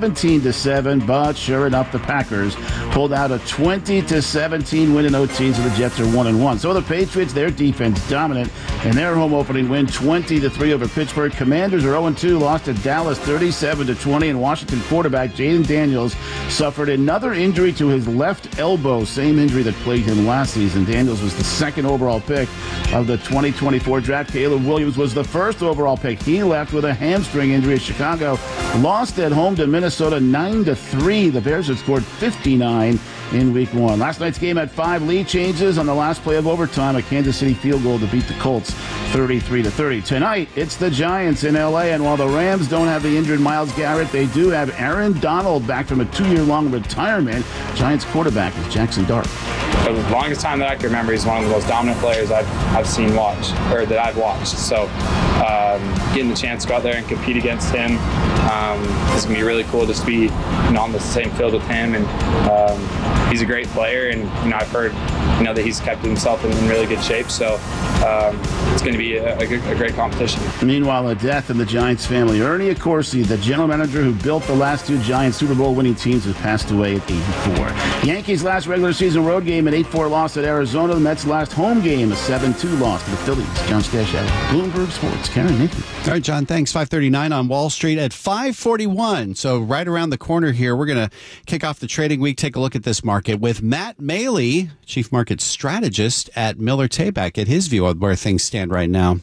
17-7, but sure enough, the Packers pulled out a 20-17 win in OT, so the Jets are 1-1. So the Patriots, their defense dominant in their home opening win, 20-3 over Pittsburgh. Commanders are 0-2, lost to Dallas 37-20, and Washington quarterback Jaden Daniels suffered another injury to his left elbow, same injury that plagued him last season. Daniels was the second overall pick of the 2024 draft. Caleb Williams was the first overall pick. He left with a hamstring injury. Chicago lost at home to Minnesota 9-3. The Bears had scored 59 in week one. Last night's game had 5 lead changes on the last play of overtime, a Kansas City field goal to beat the Colts 33-30. Tonight, it's the Giants in L.A., and while the Rams don't have the injured Myles Garrett, they do have Aaron Donald back from a 2-year-long retirement. Giants quarterback is Jackson Dart. For the longest time that I can remember, he's one of the most dominant players I've seen that I've watched. So getting the chance to go out there and compete against him is going to be really cool just to be on the same field with him. And he's a great player, and I've heard that he's kept himself in really good shape. So it's going to be a great competition. Meanwhile, a death in the Giants family. Ernie Accorsi, the general manager who built the last 2 Giants Super Bowl winning teams, has passed away at 84. Yankees' last regular season road game, an 8-4 loss at Arizona. The Mets' last home game, a 7-2 loss to the Phillies. John Stash at Bloomberg Sports. Karen, Nathan. All right, John, thanks. 5:39 on Wall Street at 5:41. So right around the corner here, we're going to kick off the trading week. Take a look at this market with Matt Maley, Chief Market Strategist at Miller Tabak, get his view on where things stand right now.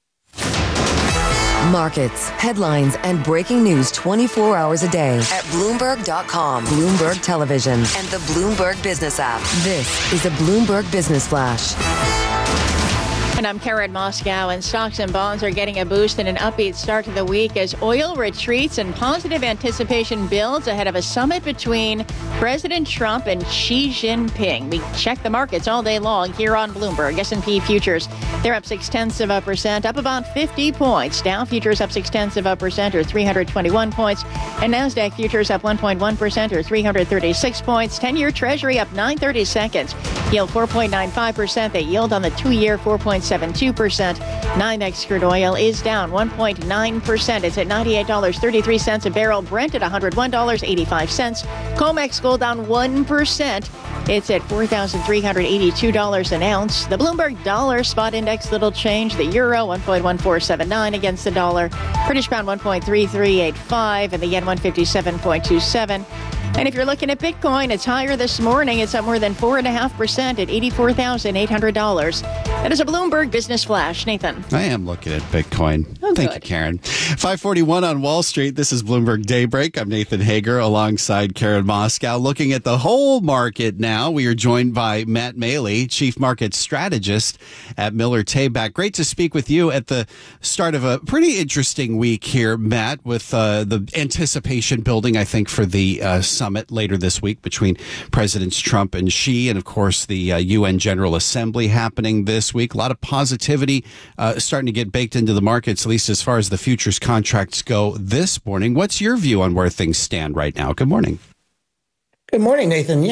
Markets, headlines, and breaking news 24 hours a day at Bloomberg.com, Bloomberg Television, and the Bloomberg Business app. This is a Bloomberg Business Flash. And I'm Karen Moscow, and stocks and bonds are getting a boost in an upbeat start to the week as oil retreats and positive anticipation builds ahead of a summit between President Trump and Xi Jinping. We check the markets all day long here on Bloomberg. S&P futures, they're up 0.6%, up about 50 points. Dow futures up 0.6%, or 321 points. And NASDAQ futures up 1.1%, or 336 points. 10-year Treasury up 9/32. Yield 4.95%. The yield on the 2-year 4.72%. NYMEX crude oil is down 1.9%. It's at $98.33 a barrel. Brent at $101.85. COMEX gold down 1%. It's at $4,382 an ounce. The Bloomberg Dollar Spot Index, little change. The euro, 1.1479 against the dollar. British pound, 1.3385. And the yen, 157.27. And if you're looking at Bitcoin, it's higher this morning. It's up more than 4.5% at $84,800. That is a Bloomberg Business Flash. Nathan. I am looking at Bitcoin. Oh, Thank good. you, Karen. 5:41 on Wall Street. This is Bloomberg Daybreak. I'm Nathan Hager alongside Karen Moscow. Looking at the whole market now, we are joined by Matt Maley, Chief Market Strategist at Miller Tabak. Great to speak with you at the start of a pretty interesting week here, Matt, with the anticipation building, I think, for the summit later this week between Presidents Trump and Xi, and of course the UN General Assembly happening this week. A lot of positivity starting to get baked into the markets, at least as far as the futures contracts go this morning. What's your view on where things stand right now? Good morning. Good morning, Nathan.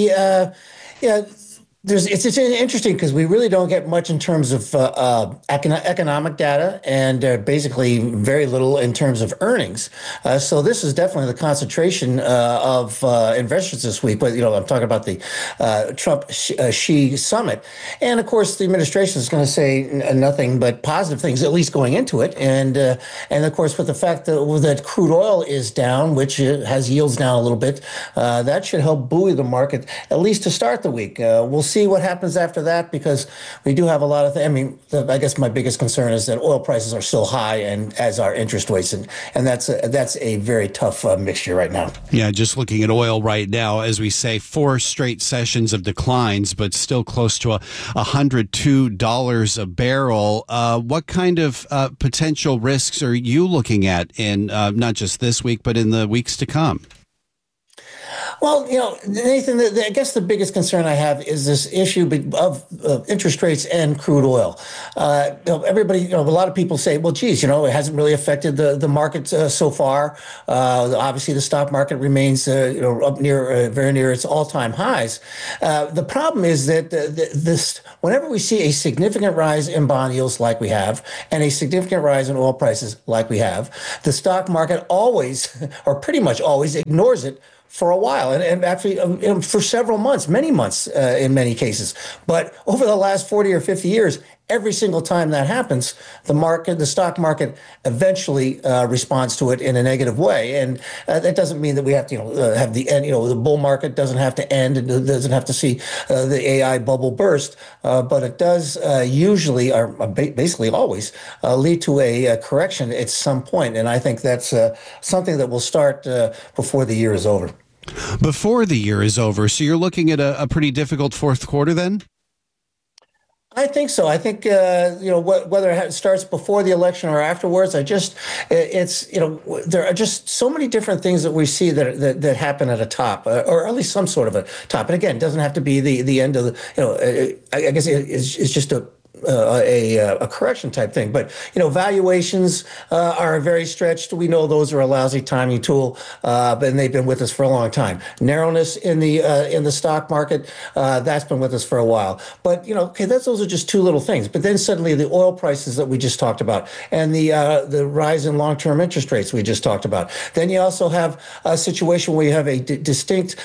It's interesting because we really don't get much in terms of economic data and basically very little in terms of earnings. So this is definitely the concentration of investors this week. But, I'm talking about the Trump-Xi summit. And, of course, the administration is going to say nothing but positive things, at least going into it. And of course, with the fact that crude oil is down, which has yields down a little bit, that should help buoy the market, at least to start the week. We'll see what happens after that, because we do have a lot of I guess my biggest concern is that oil prices are still high, and as are interest rates, and that's a very tough mixture right now. Yeah, just looking at oil right now, as we say, 4 straight sessions of declines, but still close to $102 a barrel. What kind of potential risks are you looking at in not just this week, but in the weeks to come? Well, Nathan, I guess the biggest concern I have is this issue of interest rates and crude oil. Everybody, a lot of people say, well, geez, it hasn't really affected the market so far. Obviously, the stock market remains, up near, very near its all-time highs. The problem is that whenever we see a significant rise in bond yields like we have, and a significant rise in oil prices like we have, the stock market always, or pretty much always, ignores it for a while, and actually for several months, many months in many cases. But over the last 40 or 50 years, every single time that happens, the stock market eventually responds to it in a negative way. And that doesn't mean that we have to have the end, the bull market doesn't have to end, and it doesn't have to see the AI bubble burst, but it does usually, or basically always, lead to a correction at some point. And I think that's something that will start before the year is over. Before the year is over. So you're looking at a pretty difficult fourth quarter then? I think so. I think whether it starts before the election or afterwards. There are just so many different things that we see that happen at a top, or at least some sort of a top. And again, it doesn't have to be the end of the. I guess it's just a correction type thing, but valuations are very stretched. We know those are a lousy timing tool, but they've been with us for a long time. Narrowness in the stock market, that's been with us for a while. But those are just two little things. But then suddenly the oil prices that we just talked about, and the rise in long-term interest rates we just talked about. Then you also have a situation where you have a distinct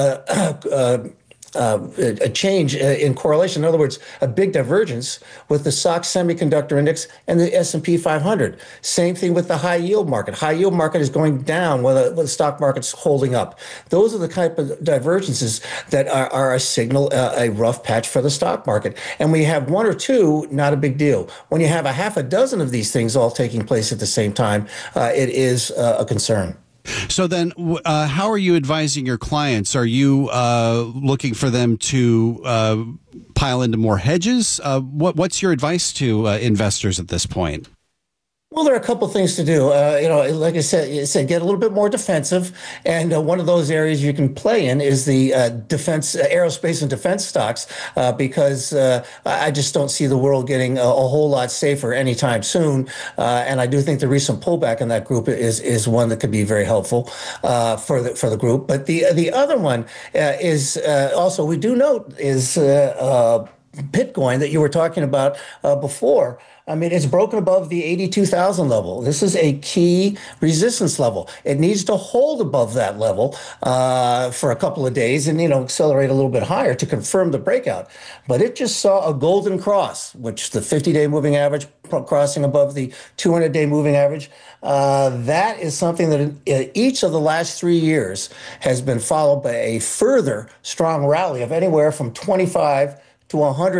a change in correlation. In other words, a big divergence with the SOX Semiconductor Index and the S&P 500. Same thing with the high yield market. High yield market is going down while the stock market's holding up. Those are the type of divergences that are a signal, a rough patch for the stock market. And when you have one or two, not a big deal. When you have a half a dozen of these things all taking place at the same time, it is a concern. So then, how are you advising your clients? Are you looking for them to pile into more hedges? What's your advice to investors at this point? Well, there are a couple of things to do. Like I said, get a little bit more defensive. And one of those areas you can play in is the defense, aerospace and defense stocks, because I just don't see the world getting a whole lot safer anytime soon. And I do think the recent pullback in that group is one that could be very helpful for the group. But the other one is also, we do note, is Bitcoin that you were talking about before. I mean, it's broken above the 82,000 level. This is a key resistance level. It needs to hold above that level for a couple of days and, accelerate a little bit higher to confirm the breakout. But it just saw a golden cross, which the 50-day moving average crossing above the 200-day moving average. That is something that in each of the last 3 years has been followed by a further strong rally of anywhere from 25 to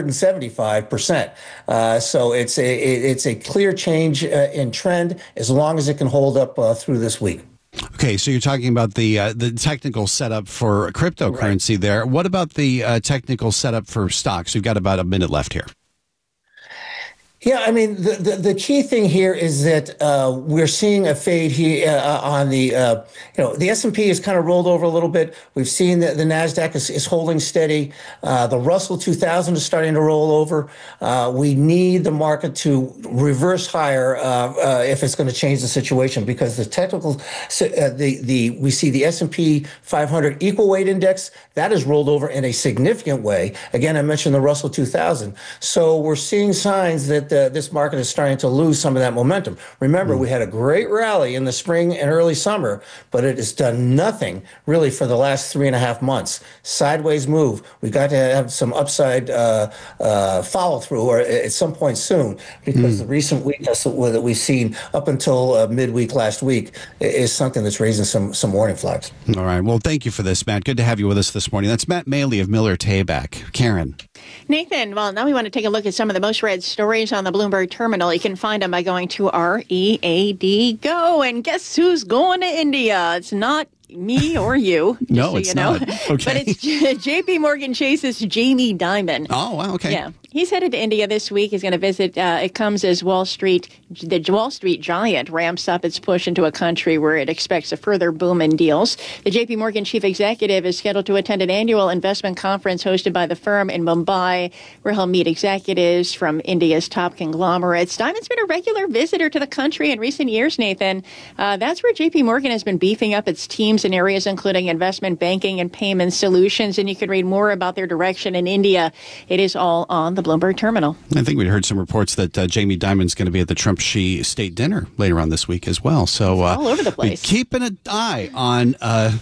175%. So it's a clear change in trend as long as it can hold up through this week. Okay, so you're talking about the technical setup for cryptocurrency there. What about the technical setup for stocks? We've got about a minute left here. Yeah, I mean, the key thing here is that we're seeing a fade here on the S&P is kind of rolled over a little bit. We've seen that the NASDAQ is holding steady. The Russell 2000 is starting to roll over. We need the market to reverse higher if it's going to change the situation, because the technical, we see the S&P 500 equal weight index, that is rolled over in a significant way. Again, I mentioned the Russell 2000. So we're seeing signs that this market is starting to lose some of that momentum. Remember, we had a great rally in the spring and early summer, but it has done nothing really for the last 3.5 months. Sideways move. We've got to have some upside follow through, or at some point soon, because the recent weakness that we've seen up until midweek last week is something that's raising some warning flags. All right. Well, thank you for this, Matt. Good to have you with us this morning. That's Matt Maley of Miller Tabak. Karen. Nathan, well, now we want to take a look at some of the most read stories on the Bloomberg terminal. You can find them by going to READ Go. And guess who's going to India? It's not me or you. Just No, so it's you know. not. Okay. But it's J.P. Morgan Chase's Jamie Dimon. Oh, wow. Okay. Yeah. He's headed to India this week. He's going to visit. It comes as the Wall Street giant ramps up its push into a country where it expects a further boom in deals. The J.P. Morgan chief executive is scheduled to attend an annual investment conference hosted by the firm in Mumbai, where he'll meet executives from India's top conglomerates. Dimon's been a regular visitor to the country in recent years, Nathan. That's where J.P. Morgan has been beefing up its teams in areas including investment banking and payment solutions. And you can read more about their direction in India. It is all on the Bloomberg terminal. I think we'd heard some reports that Jamie Dimon's going to be at the Trump-Xi state dinner later on this week as well. So all over the place. Keeping an eye on